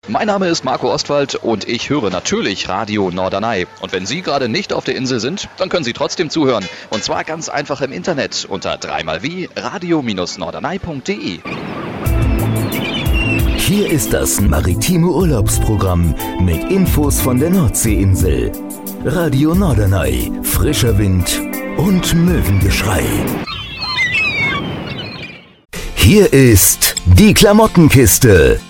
Mein Name ist Marco Ostwald und ich höre natürlich Radio Norderney. Und wenn Sie gerade nicht auf der Insel sind, dann können Sie trotzdem zuhören. Und zwar ganz einfach im Internet unter 3xwie radio-norderney.de. Hier ist das maritime Urlaubsprogramm mit Infos von der Nordseeinsel. Radio Norderney, frischer Wind und Möwengeschrei. Hier ist die Klamottenkiste.